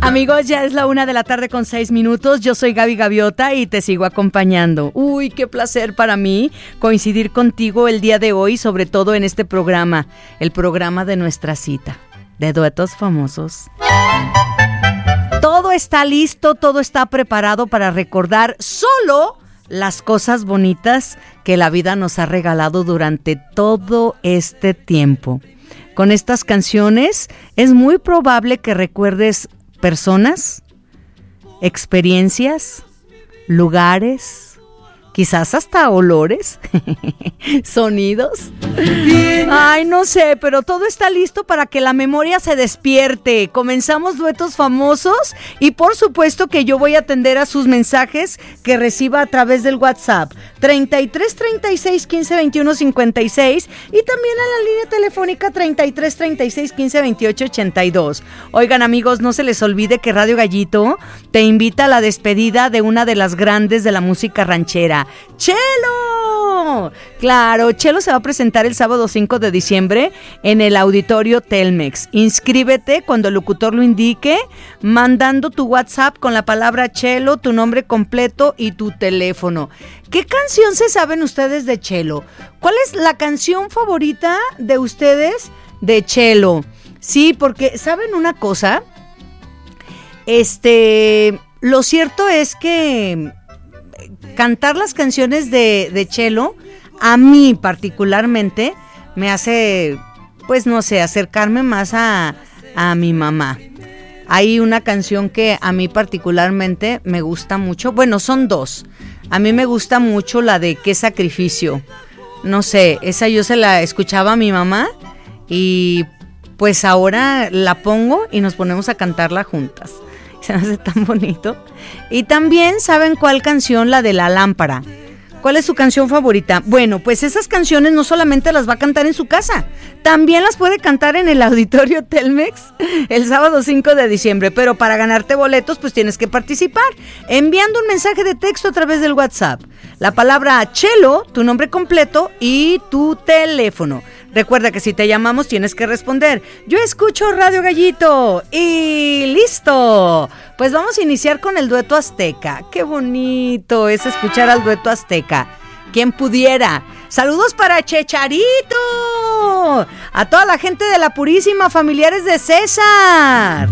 Amigos, ya es la 1:06 p.m. Yo soy Gaby Gaviota y te sigo acompañando. Uy, qué placer para mí coincidir contigo el día de hoy, sobre todo en este programa, el programa de nuestra cita, de Duetos Famosos. Todo está listo, todo está preparado para recordar solo las cosas bonitas que la vida nos ha regalado durante todo este tiempo. Con estas canciones es muy probable que recuerdes personas, experiencias, lugares, quizás hasta olores, sonidos. Ay, no sé, pero todo está listo para que la memoria se despierte. Comenzamos Duetos Famosos y por supuesto que yo voy a atender a sus mensajes que reciba a través del WhatsApp 33 36 15 21 56 y también a la línea telefónica 33 36 15 28 82. Oigan, amigos, no se les olvide que Radio Gallito te invita a la despedida de una de las grandes de la música ranchera, ¡Chelo! Claro, Chelo se va a presentar el sábado 5 de diciembre en el Auditorio Telmex. Inscríbete cuando el locutor lo indique, mandando tu WhatsApp con la palabra Chelo, tu nombre completo y tu teléfono. ¿Qué canción se saben ustedes de Chelo? ¿Cuál es la canción favorita de ustedes de Chelo? Sí, porque ¿saben una cosa? Lo cierto es que cantar las canciones de Chelo, a mí particularmente, me hace, pues no sé, acercarme más a mi mamá. Hay una canción que a mí particularmente me gusta mucho, bueno, son dos. A mí me gusta mucho la de Qué Sacrificio. No sé, esa yo se la escuchaba a mi mamá y pues ahora la pongo y nos ponemos a cantarla juntas. Se me hace tan bonito. Y también, ¿saben cuál canción? La de La Lámpara. ¿Cuál es su canción favorita? Bueno, pues esas canciones no solamente las va a cantar en su casa, también las puede cantar en el Auditorio Telmex el sábado 5 de diciembre. Pero para ganarte boletos, pues tienes que participar enviando un mensaje de texto a través del WhatsApp. La palabra Chelo, tu nombre completo y tu teléfono. Recuerda que si te llamamos tienes que responder: yo escucho Radio Gallito. Y listo. Pues vamos a iniciar con el dueto azteca. Qué bonito es escuchar al dueto azteca. ¿Quién pudiera? Saludos para Checharito. A toda la gente de La Purísima, familiares de César.